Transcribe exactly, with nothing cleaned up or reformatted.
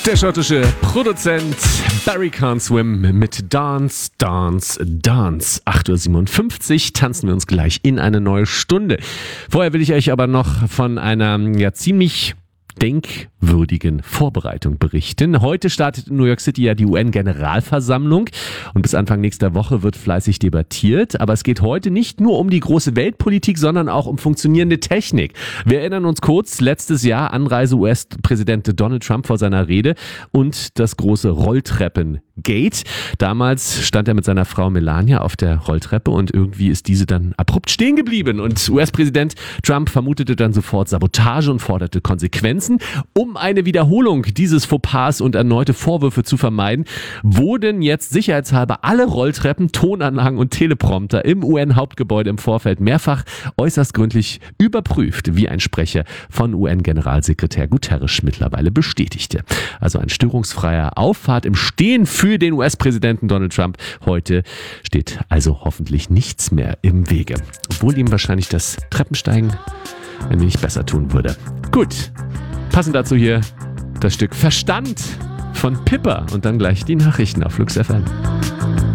Der schottische Produzent Barry Can't Swim mit Dance, Dance, Dance. acht Uhr siebenundfünfzig tanzen wir uns gleich in eine neue Stunde. Vorher will ich euch aber noch von einer ja ziemlich denkwürdigen Vorbereitung berichten. Heute startet in New York City ja die U N-Generalversammlung und bis Anfang nächster Woche wird fleißig debattiert. Aber es geht heute nicht nur um die große Weltpolitik, sondern auch um funktionierende Technik. Wir erinnern uns kurz, letztes Jahr Anreise U S-Präsident Donald Trump vor seiner Rede und das große Rolltreppen-Gate. Damals stand er mit seiner Frau Melania auf der Rolltreppe und irgendwie ist diese dann abrupt stehen geblieben. Und U S-Präsident Trump vermutete dann sofort Sabotage und forderte Konsequenzen. Um eine Wiederholung dieses Fauxpas und erneute Vorwürfe zu vermeiden, wurden jetzt sicherheitshalber alle Rolltreppen, Tonanlagen und Teleprompter im U N-Hauptgebäude im Vorfeld mehrfach äußerst gründlich überprüft, wie ein Sprecher von U N-Generalsekretär Guterres mittlerweile bestätigte. Also ein störungsfreier Auffahrt im Stehen für den U S-Präsidenten Donald Trump. Heute steht also hoffentlich nichts mehr im Wege. Obwohl ihm wahrscheinlich das Treppensteigen ein wenig besser tun würde. Gut. Passend dazu hier das Stück Verstand von Pippa und dann gleich die Nachrichten auf Flux F M.